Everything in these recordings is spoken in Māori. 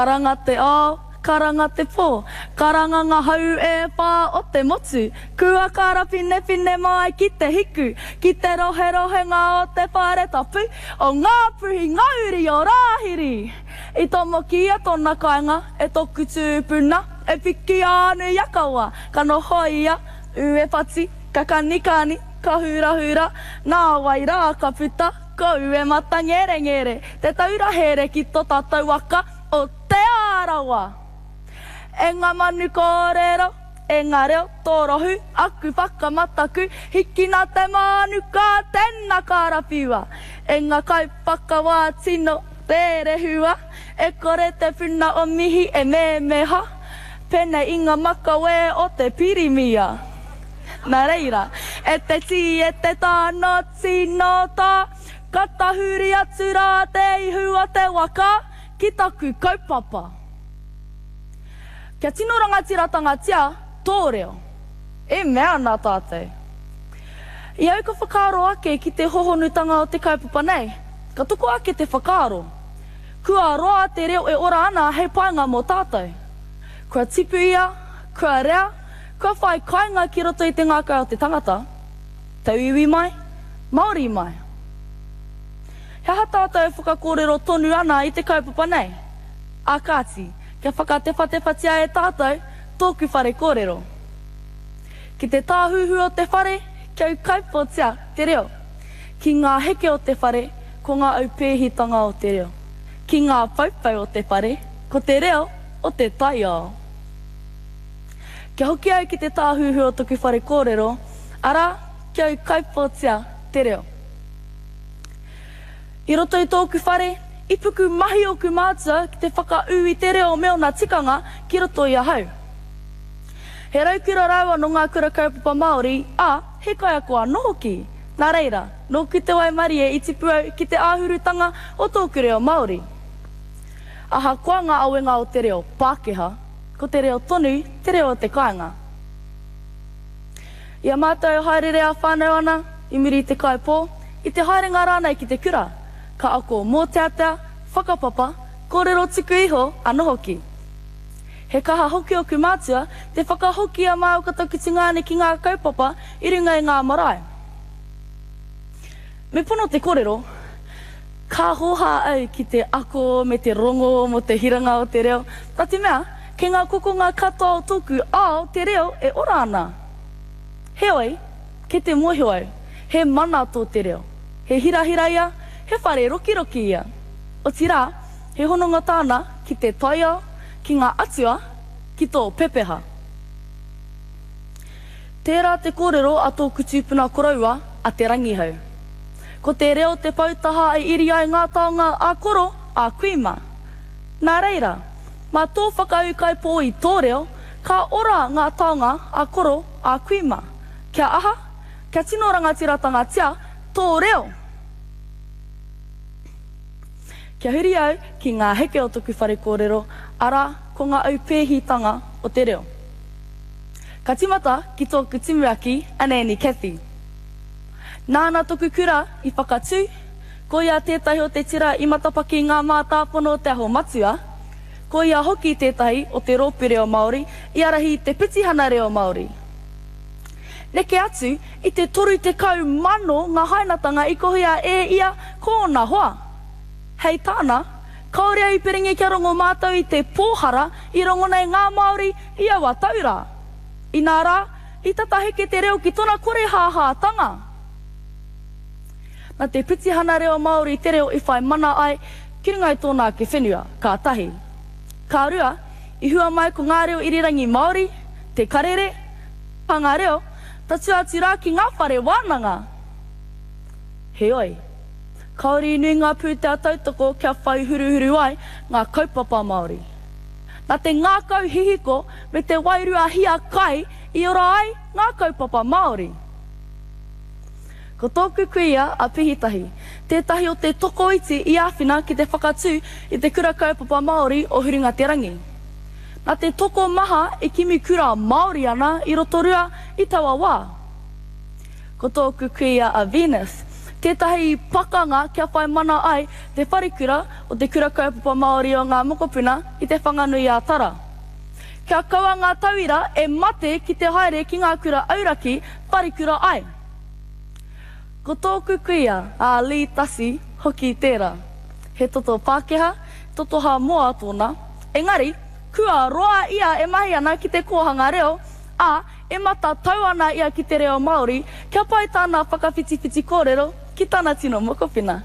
Karanga te ao, karanga te pō, karanga ngā hau e pā o te motu, kua kara pine pine mai ki te hiku, ki te rohe rohe ngā o te whare tapu, o ngā puhi ngauri o rāhiri. I tomo ki a tōna kainga, e toku tūpuna, e piki anu yakawa, ka noho ia, ue pati, ka kanikani, ka hura hura, ngā wai rā ka puta, ko ue mata ngere ngere, te taura here ki tō tātou waka o te arawa. E ngā manu kōrero, e ngā reo tōrohu, aku whakamataku, hiki nā te manu ka tēnā karawhiua. E ngā kaupaka wā tino te rehua, e kore te puna o mihi e me meha, pene i ngā makawe o te pirimia. Nā reira, e te ti e te tāno tino tā, katahuri atu rā te ihua te waka, ki taku kaupapa. Kia tino rangatira tangatia, tō reo. E mea nā tātou. I au ka whakaaro ake ki te hohonutanga o te kaupapa nei, ka tuku ake te whakaaro. Kua roa te reo e ora ana hei painga mō tātou. Kua tipu ia, kua rea, kua whai kainga ki roto i te ngākai o te tangata. Tau iwi mai, Māori mai. He ha tātou e whakakōrero tonu ana i te kaupapa nei. Akāti, kia whakatewhatewatia e tātou, tōku whare kōrero. Ki te tāhuhu o te whare, kia u kaupotia te reo. Ki ngā heke o te whare, ko ngā aupēhitanga o te reo. Ki ngā paupau o te whare, ko te reo o te taiao. Kia hoki au ki te tāhuhu o tōku whare kōrero, ara kia u kaupotia te reo. I roto i tōku whare, i puku mahi o ku mātua ki te whakaui te reo meo nā tikanga ki roto i ahau. He raukura rawa no ngā kura kaupapa Māori, he kai a kua noho ki. Nā reira, no ku te waimarie i tipu au ki te āhurutanga o tōku reo Māori. Aha kua ngā awenga o te reo Pākehā, ko te reo tonu, te reo o te kāinga. Ia mātou haere rea whānau ana, i muri te kaipō, i te haerenga rānei ki te kura. Ka ako mō teatea, whakapapa, kōrero tuku iho, anō hoki. He kaha hoki o ku mātua, te whakahoki a māu kataku tingāne ki ngā kaupapa, i runga i ngā marae. Me pono te kōrero, ka hoha au ki te ako me te rongo mo te hiranga o te reo, tā te mea, ke ngā kokonga katoa o tōku ao te reo e ora ana. He oi, ke te mohi au, he mana tō te reo, he hirahira ia, he whare roki roki ia. O tira, he hononga tāna ki te taia, ki ngā atua, ki tō pepeha. Tērā te kōrero a tōku tūpuna koraua a te rangihau. Ko te reo te pautaha ai iri ai ngā taonga a koro a kuima. Nā reira, mā tō whakau kai pō i tō reo, ka ora ngā taonga a koro a kuima. Kia aha, kia tino rangatira tangatia, tō reo. Kia huri au ki ngā heke o tōku whare kōrero, ara ko ngā aupēhitanga o te reo. Ka timata ki tōku timuaki, Anani Kathy. Nāna tōku kura i whakatū, ko ia tētahi o te tira i matapaki ngā mātāpono o te aho matua, ko ia hoki tētahi o te rōpū reo Māori, i arahi te pitihana reo Māori. Neke atu, i te toru te kau mano ngā hainatanga i kohia e ia kōna hoa. Hei tāna, kaore au piringi kia rongo mātou i te pōhara i rongo nei ngā Māori i awa taura. I nā rā, i tataheke te reo ki tōna kore hāhātanga. Nā te pitihana reo Māori te reo i whai mana ai, ki runga i tōna ke whenua, ka tahi. Ka rua, i hua mai ko ngā reo irirangi Māori, te karere, pa ngā reo, tatu atu rā ki ngā whare wānanga. He oi. Kaori nui ngā pūtea tautoko kia whai huruhuru ai ngā kaupapa Māori. Nā te ngākau hihiko me te wairua hia kai i ora ai ngā kaupapa Māori. Ko tōku kuia a pihitahi, tētahi o te toko iti i āwhina ki te whakatū i te kura kaupapa Māori o Hurunga Te Rangi. Nā te toko maha e kimi kura Māori ana i roto rua i taua wā. Ko tōku kuia a Venus, tētahi pakanga kia whai mana ai te wharikura o te kura kaupapa Māori o ngā mokopuna i te whanganui a Tara. Kia kaua ngā tauira e mate ki te haere ki ngā kura auraki wharikura ai. Ko tōku kuia a Lee Tasi hoki tērā. He toto Pākehā, toto ha moa tōna. Engari, kua roa ia e mahi ana ki te kohanga reo, a e mata tau ana ia ki te reo Māori, kia pai tāna whakawhitiwhiti kōrero ki tāna tino mokopina.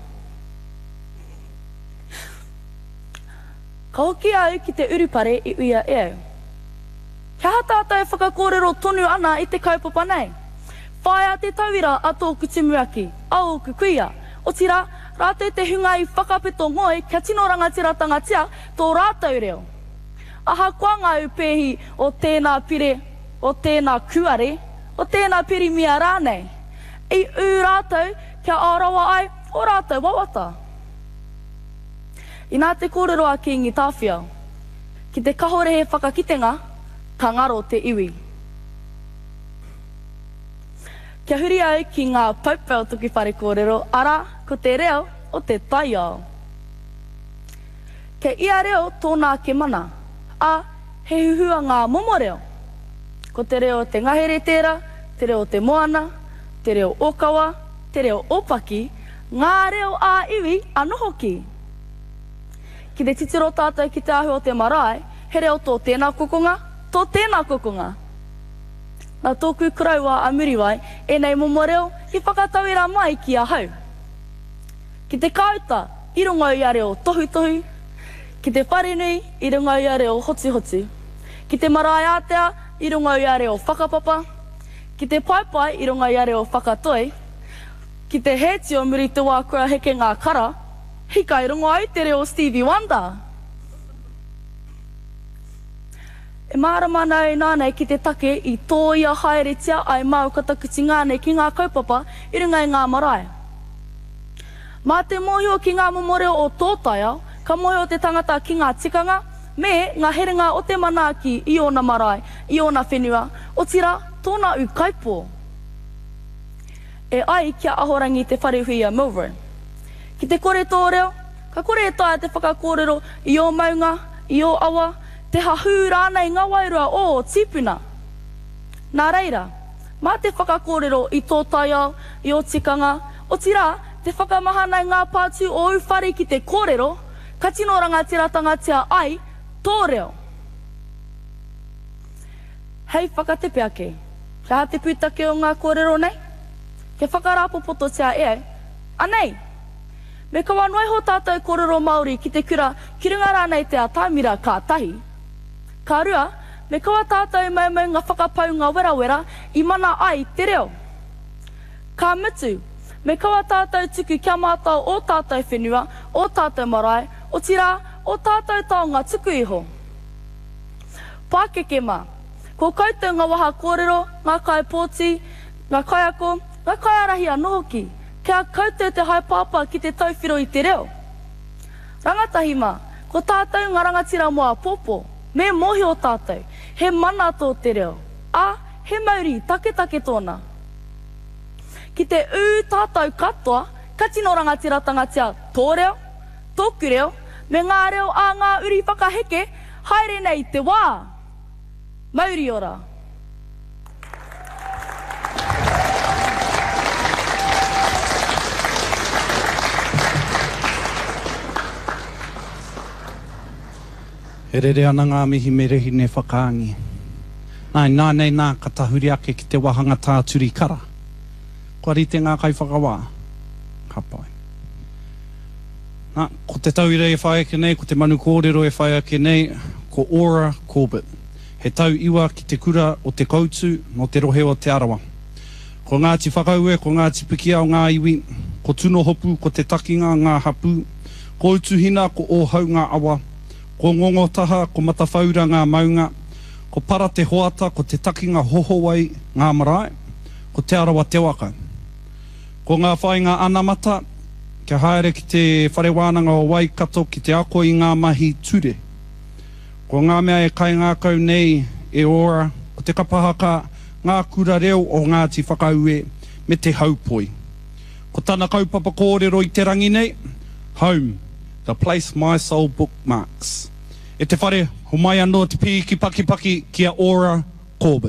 Ka hoki au ki te urupare i uia e au. Kia hata e whakakōrero tonu ana i te kaupapa nei. Whaia te tauira a tōku timuaki, a oku kuia. O tira, rātou te hunga i whakapeto ngoi kia tino rangatira tangatia tō rātou reo. Aha kua ngā upehi o tēnā pire, o tēnā kuare, o tēnā pirimia rānei. I u rātou kia ārawa ai o rātou wawata. I nā te kōrero a ki ngi tāwhia, ki te kahorehe whakakitenga, ka ngaro te iwi. Kia huri au ki ngā paupau tuki whare kōrero, ara ko te reo o te taiao. Ke ia reo tōnā ke mana, a he huhua ngā momo reo. Ko te reo te ngahere tērā, te reo te moana, te reo okawa, te reo opaki, ngā reo a iwi anohoki. Ki te titiro tātou ki te ahu o te marae, he reo tō tēnā kokonga, tō tēnā kokonga. Nā tōku kuraua a Muriwai, e nei momo reo, i whakatauira mai ki a hau. Ki te kauta, i runga i a reo tohu tohu. Ki te wharenui, i runga i a reo hoti hoti. Ki te marae atea, i runga i a reo whakapapa. Ki te paipai, i runga i a reo whakatoi. Ki te heti o muri te wā kua heke ngā kara, hika i runga au te reo Stevie Wonder. E mārama nau nānei ki te take i tō ia haeretia ai mau katakuti ngānei ki ngā kaupapa i runga i ngā marae. Mā te mōhio ki ngā momoreo o tō taiao, ka mōhio te tangata ki ngā tikanga, me ngā herenga o te manaaki i ona marae, i ona whenua, o tira tōna u kaipo. E ai kia ahorangi te wharehui a Milburn. Ki te kore tō reo, ka kore e tae te whakakōrero i o maunga, i o awa, te hahu rānei ngā wairua o tipuna. Nā reira, mā te whakakōrero i tō taiao, i o tikanga, o tira, te whakamahanai ngā pātu o uwhare ki te kōrero, ka tino rangatira tangatia ai, tō reo. Hei whakatepe ake, kia te pūtake o ngā kōrero nei, ke whakarapopoto tia e au, anei, me kawa noiho tātou kōrero Māori ki te kura ki runga rānei te atamira kātahi. Ka rua, me kawa tātou maumau ngā whakapau ngā werawera i mana ai te reo. Ka mutu, me kawa tātou tuku kia mātau o tātou whenua, o tātou marae, o tira, o tātou taonga tuku iho. Pākeke mā, ko koutou ngā waha kōrero, ngā kai pōti, ngā kai ako, ngā kai arahi anohoki, kia koutou te haipapa ki te tauwhiro i te reo. Rangatahi mā, ko tātou ngā rangatira moa pōpō, me mohi o tātou, he mana tō te reo, a he mauri take tōna. Ki te tātou katoa, ka tino rangatira tangatia tō reo, tōku reo, me ngā reo a ngā uri whakaheke, haere nei te wā. Mauri ora. E rere ana ngā mihi me rehi ne whakaangi. Nānei nā ka tahuri ake ki te wahanga tāturi kara. Kua rite ngā kai whakawā. Ka pai. Nā, ko te tauira e whae ake nei, ko te manu kōrero e whae ake nei, ko Ora Corbett. He tau iwa ki te kura o te koutu no te rohe o te arawa. Ko Ngāti Whakaue, ko Ngāti Pikia o ngā iwi, ko Tuno Hopu, ko te takinga ngā hapu, ko Utuhina, ko Ohau ngā awa, ko Ngongo Taha, ko Matawhaura ngā maunga, ko Para te hoata, ko te takinga hohowai ngā marae, ko te arawa te waka. Ko ngā whainga anamata, kia haere ki te wharewānanga o Waikato ki te ako i ngā mahi ture. Ko ngā mea e kai ngā kau nei e ora, ko te kapahaka ngā kura reo o Ngāti Whakaue me te haupoi. Ko tāna kaupapa kōrero I te rangi nei, home, the place my soul bookmarks. E te whare, ho mai anō te pī ki paki kia Ora Corbett.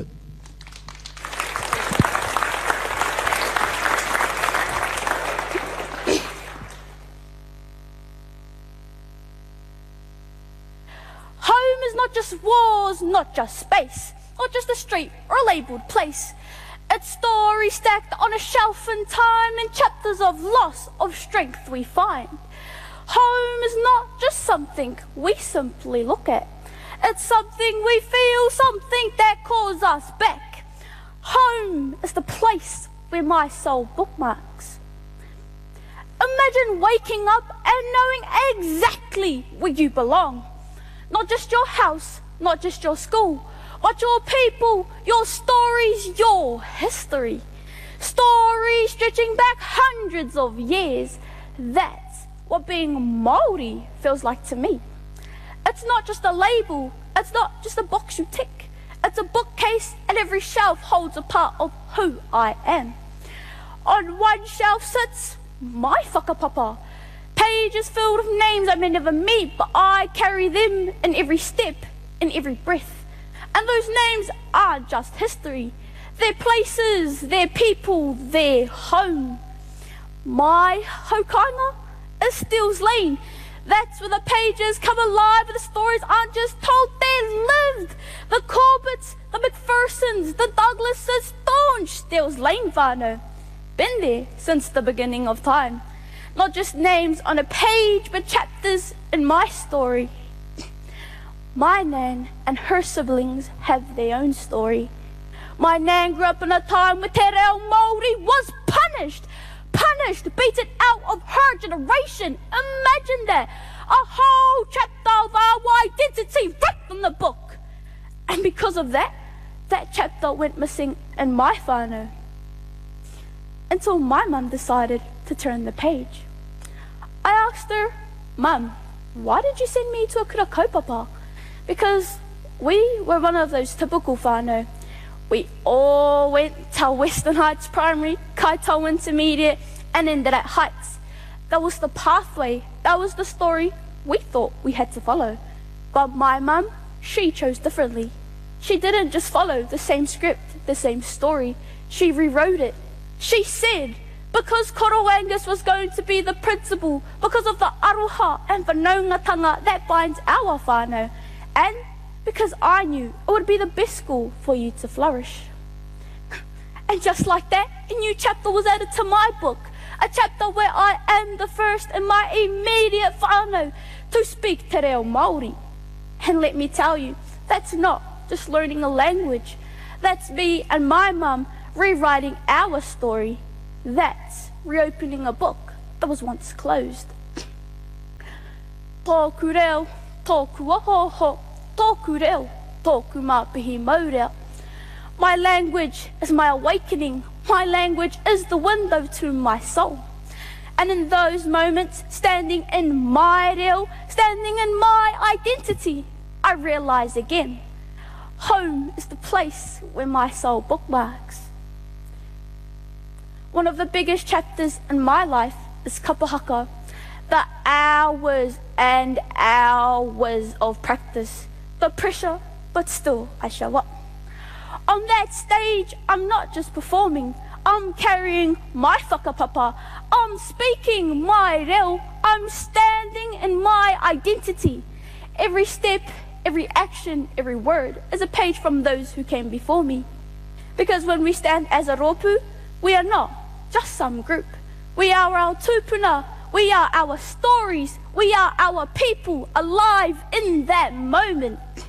Home is not just walls, not just space, not just a street or a labelled place. It's stories stacked on a shelf in time and chapters of loss, of strength we find. Home is not just something we simply look at. It's something we feel, something that calls us back. Home is the place where my soul bookmarks. Imagine waking up and knowing exactly where you belong. Not just your house, not just your school, but your people, your stories, your history. Stories stretching back hundreds of years. That's what being Māori feels like to me. It's not just a label, it's not just a box you tick. It's a bookcase and every shelf holds a part of who I am. On one shelf sits my whakapapa. Pages filled with names I may never meet, but I carry them in every step, in every breath. And those names aren't just history. They're places, they're people, they're home. My hokainga is Steele's Lane. That's where the pages come alive and the stories aren't just told, they're lived. The Corbetts, the McPhersons, the Douglases, staunch Steele's Lane whānau. Been there since the beginning of time. Not just names on a page, but chapters in my story. My Nan and her siblings have their own story. My Nan grew up in a time where te reo Māori was punished, beaten out of her generation. Imagine that, a whole chapter of our identity ripped from the book. And because of that, that chapter went missing in my whānau. Until my mum decided to turn the page. I asked her, Mum, why did you send me to a kura kaupapa? Because we were one of those typical whānau. We all went to Western Heights Primary, Kaitau Intermediate, and ended at Heights. That was the pathway, that was the story we thought we had to follow. But my mum, she chose differently. She didn't just follow the same script, the same story. She rewrote it. She said, because Koro Angus was going to be the principal, because of the aroha and whanaungatanga that binds our whānau, and because I knew it would be the best school for you to flourish. And just like that, a new chapter was added to my book, a chapter where I am the first in my immediate whānau to speak te reo Māori. And let me tell you, that's not just learning a language. That's me and my mum rewriting our story. That's reopening a book that was once closed. Tōku reo, tōku ohoho, tōku reo, tōku māpihi maureo. My language is my awakening. My language is the window to my soul. And in those moments, standing in my reo, standing in my identity, I realize again, home is the place where my soul bookmarks. One of the biggest chapters in my life is kapahaka, the hours and hours of practice, the pressure, but still I show up. On that stage, I'm not just performing, I'm carrying my whakapapa, I'm speaking my reo, I'm standing in my identity. Every step, every action, every word is a page from those who came before me. Because when we stand as a rōpū, we are not just some group. We are our tūpuna, we are our stories, we are our people alive in that moment.